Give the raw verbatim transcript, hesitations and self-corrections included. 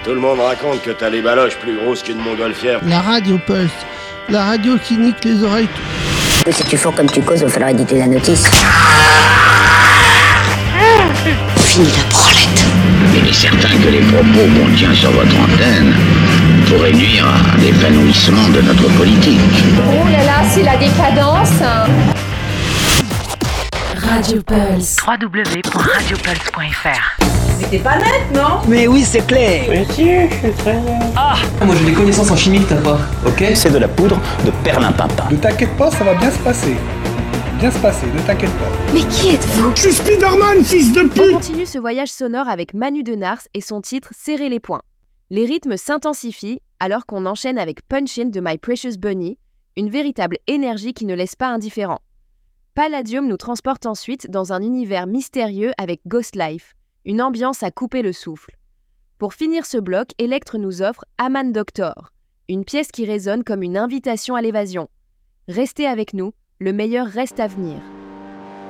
Tout le monde raconte que t'as les baloches plus grosses qu'une montgolfière. La radio Pulse, la radio qui nique les oreilles. Si tu fais comme tu causes, il va falloir éditer la notice. Fini la branlette. Il est certain que les propos qu'on tient sur votre antenne pourraient nuire à l'épanouissement de notre politique. Oh là là, c'est la décadence. Radio Pulse. w w w point radio pulse point f r. Mais t'es pas net, non? Mais oui, c'est clair. Mais si, je suis très net. Ah, moi j'ai des connaissances en chimie que t'as pas, ok? C'est de la poudre de perlimpinpin. Ne t'inquiète pas, ça va bien se passer. Bien se passer, ne t'inquiète pas. Mais qui êtes-vous? Je suis Spider-Man, fils de pute! On continue ce voyage sonore avec Manu Denars et son titre « Serrer les poings ». Les rythmes s'intensifient alors qu'on enchaîne avec Punchin' de My Precious Bunny, une véritable énergie qui ne laisse pas indifférent. Palladium nous transporte ensuite dans un univers mystérieux avec Ghost Life, une ambiance à couper le souffle. Pour finir ce bloc, Electre nous offre Aman Doctor, une pièce qui résonne comme une invitation à l'évasion. Restez avec nous, le meilleur reste à venir.